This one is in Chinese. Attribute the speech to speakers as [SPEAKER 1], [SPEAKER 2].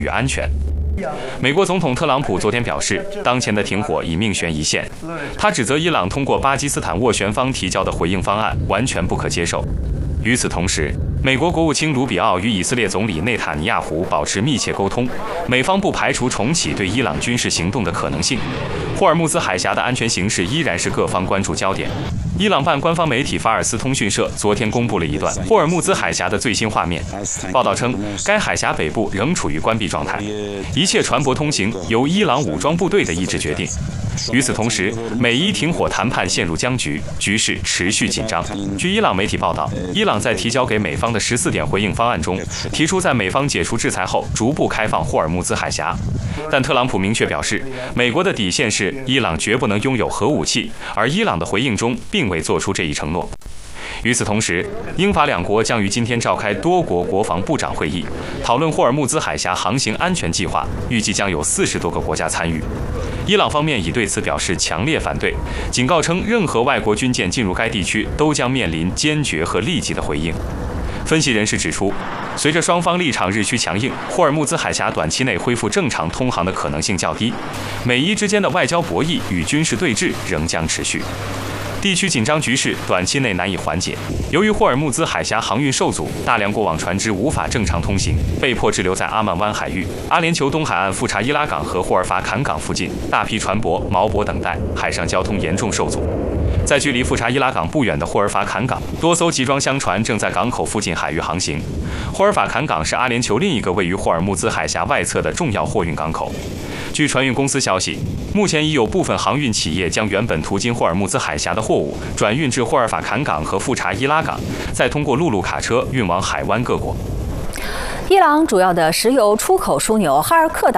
[SPEAKER 1] 与安全。美国总统特朗普昨天表示，当前的停火已命悬一线。他指责伊朗通过巴基斯坦斡旋方提交的回应方案完全不可接受。与此同时，美国国务卿卢比奥与以色列总理内塔尼亚胡保持密切沟通，美方不排除重启对伊朗军事行动的可能性。霍尔木兹海峡的安全形势依然是各方关注焦点。伊朗办官方媒体法尔斯通讯社昨天公布了一段霍尔木兹海峡的最新画面。报道称，该海峡北部仍处于关闭状态，一切船舶通行由伊朗武装部队的意志决定。与此同时，美伊停火谈判陷入僵局，局势持续紧张。据伊朗媒体报道，伊朗在提交给美方的14点回应方案中，提出在美方解除制裁后逐步开放霍尔木兹海峡。但特朗普明确表示，美国的底线是伊朗绝不能拥有核武器，而伊朗的回应中并未做出这一承诺。与此同时，英法两国将于今天召开多国国防部长会议，讨论霍尔木兹海峡航行安全计划，预计将有40多个国家参与。伊朗方面已对此表示强烈反对，警告称任何外国军舰进入该地区都将面临坚决和立即的回应。分析人士指出，随着双方立场日趋强硬，霍尔木兹海峡短期内恢复正常通航的可能性较低，美伊之间的外交博弈与军事对峙仍将持续。地区紧张局势短期内难以缓解。由于霍尔木兹海峡航运受阻，大量过往船只无法正常通行，被迫滞留在阿曼湾海域、阿联酋东海岸富察伊拉港和霍尔法坎港附近，大批船舶锚泊等待，海上交通严重受阻。在距离富察伊拉港不远的霍尔法坎港，多艘集装箱船正在港口附近海域航行。霍尔法坎港是阿联酋另一个位于霍尔木兹海峡外侧的重要货运港口。据船运公司消息，目前已有部分航运企业将原本途经霍尔木兹海峡的货物转运至霍尔法坎港和富察伊拉港，再通过陆路卡车运往海湾各国。
[SPEAKER 2] 伊朗主要的石油出口枢纽哈尔克岛